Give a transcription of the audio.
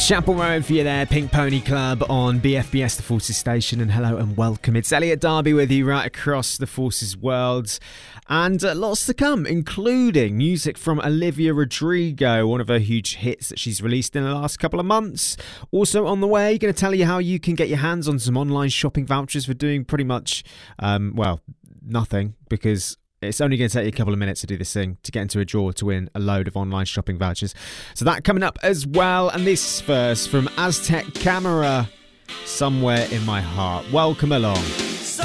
Chapel Road for you there, Pink Pony Club on BFBS, the Forces station, and hello and welcome. It's Elliot Darby with you right across the Forces world, and lots to come, including music from Olivia Rodrigo, one of her huge hits that she's released in the last couple of months. Also on the way, going to tell you how you can get your hands on some online shopping vouchers for doing pretty much, nothing, because it's only going to take you a couple of minutes to do this thing, to get into a draw to win a load of online shopping vouchers. So that coming up as well. And this first from Aztec Camera, Somewhere in My Heart. Welcome along.